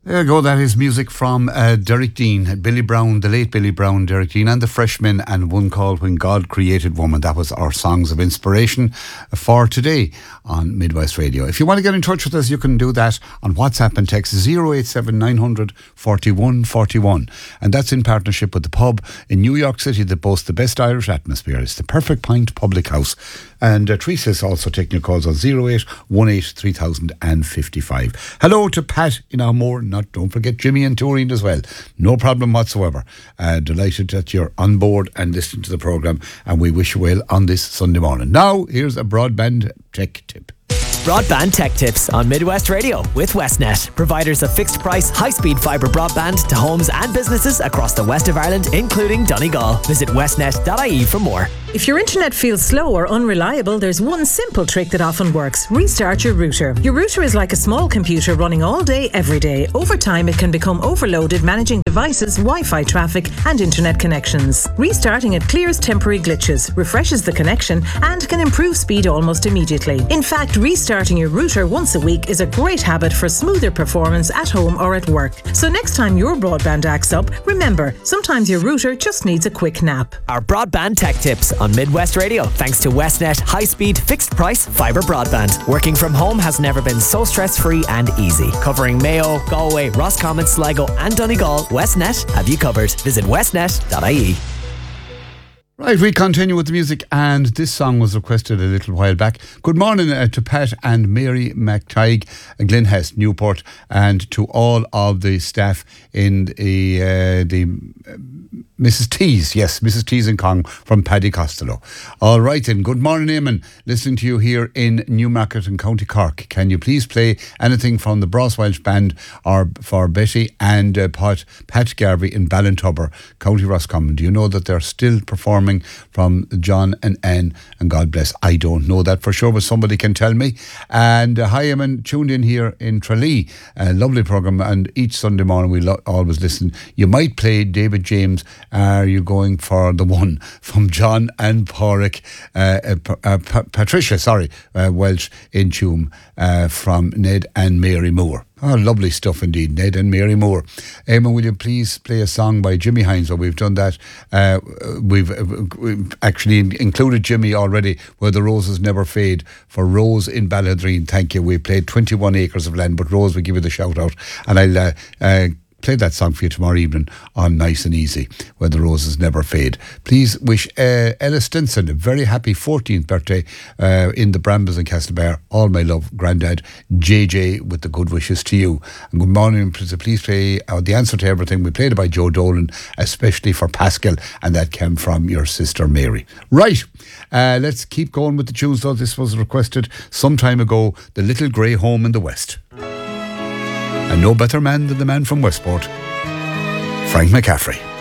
There you go, that is music from Derek Dean, Billy Brown, the late Billy Brown, Derek Dean and the Freshmen, and one called When God Created Woman. That was our songs of inspiration for today on Midwest Radio. If you want to get in touch with us, you can do that on WhatsApp and text 087 900 41 41. And that's in partnership with the pub in New York City that boasts the best Irish atmosphere. It's the Perfect Pint Public House. And Teresa is also taking your calls on 0818 3055. Hello to Pat in Armore. Don't forget Jimmy and Toreen as well. No problem whatsoever. Delighted that you're on board and listening to the programme, and we wish you well on this Sunday morning. Now, here's a broadband tech tip. Broadband Tech Tips on Midwest Radio with Westnet, providers of fixed price, high-speed fibre broadband to homes and businesses across the west of Ireland, including Donegal. Visit westnet.ie for more. If your internet feels slow or unreliable, there's one simple trick that often works. Restart your router. Your router is like a small computer running all day, every day. Over time, it can become overloaded managing devices, Wi-Fi traffic and internet connections. Restarting it clears temporary glitches, refreshes the connection and can improve speed almost immediately. In fact, restarting your router once a week is a great habit for smoother performance at home or at work. So next time your broadband acts up, remember, sometimes your router just needs a quick nap. Our Broadband Tech Tips on Midwest Radio, thanks to Westnet high-speed, fixed-price fibre broadband. Working from home has never been so stress-free and easy. Covering Mayo, Galway, Roscommon, Sligo and Donegal, Westnet have you covered. Visit westnet.ie. Right, we continue with the music, and this song was requested a little while back. Good morning to Pat and Mary McTighe, Glenhest, Newport, and to all of the staff in the Mrs. T's, yes, Mrs. T's in Cong from Paddy Costello. All right then, good morning, Eamon. Listening to you here in Newmarket in County Cork. Can you please play anything from the Bros Welsh Band or for Betty and Pat Garvey in Ballintubber, County Roscommon? Do you know that they're still performing from John and Anne, and God bless? I don't know that for sure, but somebody can tell me. And hi, Eamon, tuned in here in Tralee. A lovely programme, and each Sunday morning we always listen. You might play David James, Are You Going for the One, from John and Porrick, Patricia, Welsh in Tuam, from Ned and Mary Moore. Oh, lovely stuff indeed, Ned and Mary Moore. Eamon, will you please play a song by Jimmy Hines? Well, we've done that. We've actually included Jimmy already, Where the Roses Never Fade, for Rose in Balladreen. Thank you. We played 21 acres of land, but Rose will give you the shout out. And I'll play that song for you tomorrow evening on Nice and Easy, Where the Roses Never Fade. Please wish Ella Stinson a very happy 14th birthday in the Brambles in Castlebar. All my love, Grandad JJ, with the good wishes to you. And good morning. Please play The Answer to Everything. We played it by Joe Dolan, especially for Pascal, and that came from your sister Mary. Right, let's keep going with the tunes though. This was requested some time ago, The Little Grey Home in the West. And no better man than the man from Westport, Frank McCaffrey.